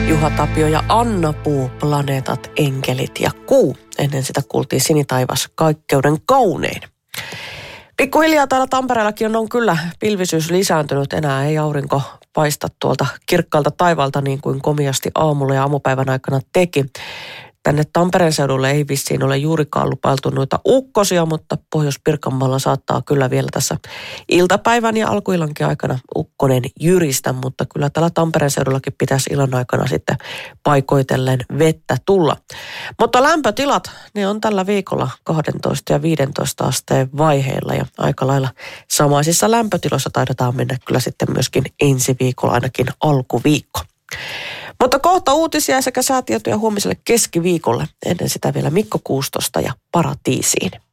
Juha Tapio ja Anna Puu, planeetat, enkelit ja kuu. Ennen sitä kuultiin Sinitaivas, kaikkeuden kaunein. Pikkuhiljaa täällä Tampereellakin on kyllä pilvisyys lisääntynyt. Enää ei aurinko paista tuolta kirkkaalta taivaalta niin kuin komiasti aamulla ja aamupäivän aikana teki. Tänne Tampereen seudulle ei vissiin ole juurikaan lupailtu noita ukkosia, mutta Pohjois-Pirkanmaalla saattaa kyllä vielä tässä iltapäivän ja alkuillankin aikana ukkonen jyristä, mutta kyllä täällä Tampereen seudullakin pitäisi illan aikana sitten paikoitellen vettä tulla. Mutta lämpötilat, ne on tällä viikolla 12 ja 15 asteen vaiheilla ja aika lailla samaisissa lämpötiloissa taidetaan mennä kyllä sitten myöskin ensi viikolla ainakin alkuviikko. Mutta kohta uutisia sekä säätietoja huomiselle keskiviikolle. Ennen sitä vielä Mikko Kuustosta ja Paratiisiin.